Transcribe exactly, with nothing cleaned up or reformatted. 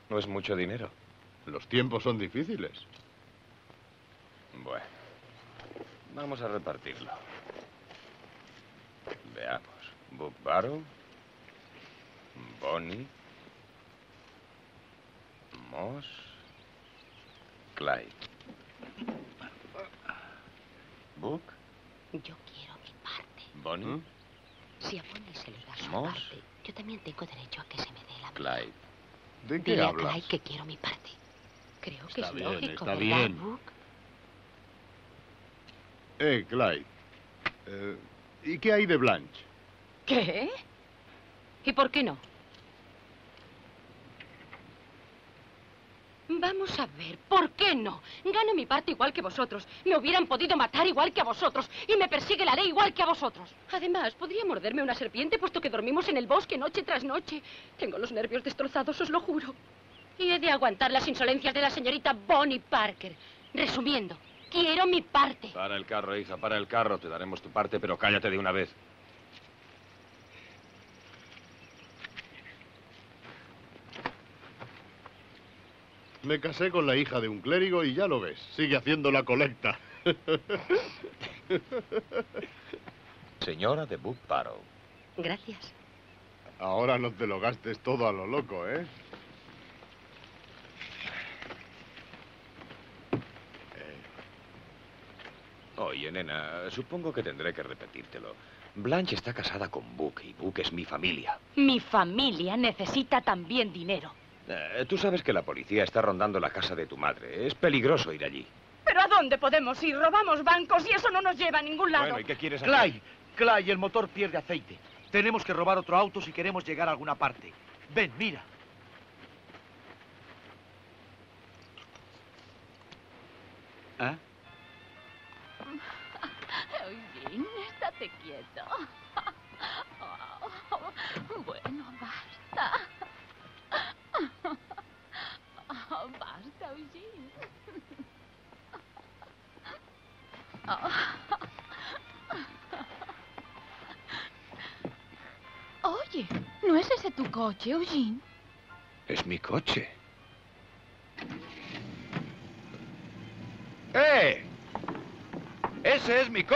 No es mucho dinero. Los tiempos son difíciles. Bueno, vamos a repartirlo. Veamos. Book Barrow, Bonnie, Moss, Clyde. Book, Yo quiero mi parte. Bonnie, ¿Mm? Si a Bonnie se le da su Moss. parte, yo también tengo derecho a que se me dé la mía. Clyde. ¿De qué Dile a hablas? Clyde que quiero mi parte. Creo que Está es bien, lógico, está ¿verdad, bien. Book? Eh, Clyde. Eh, ¿Y qué hay de Blanche? ¿Qué? ¿Y por qué no? Vamos a ver, ¿por qué no? Gano mi parte igual que vosotros. Me hubieran podido matar igual que a vosotros. Y me persigue la ley igual que a vosotros. Además, podría morderme una serpiente puesto que dormimos en el bosque noche tras noche. Tengo los nervios destrozados, os lo juro. Y he de aguantar las insolencias de la señorita Bonnie Parker. Resumiendo, quiero mi parte. Para el carro, hija, para el carro. Te daremos tu parte, pero cállate de una vez. Me casé con la hija de un clérigo y ya lo ves, sigue haciendo la colecta. Señora de Book Barrow. Gracias. Ahora no te lo gastes todo a lo loco, ¿eh? Oye, nena, supongo que tendré que repetírtelo. Blanche está casada con Book y Book es mi familia. Mi familia necesita también dinero. Eh, tú sabes que la policía está rondando la casa de tu madre. Es peligroso ir allí. ¿Pero a dónde podemos ir? Robamos bancos y eso no nos lleva a ningún lado. Bueno, ¿y qué quieres hacer? Clyde, Clyde, el motor pierde aceite. Tenemos que robar otro auto si queremos llegar a alguna parte. Ven, mira. ¿Ah? Eugene, estate quieto. Oh, bueno, basta. Oh, basta, Eugene. Oh. Oye, ¿no es ese tu coche, Eugene? Es mi coche. ¡Eh! ¡Ese es mi coche!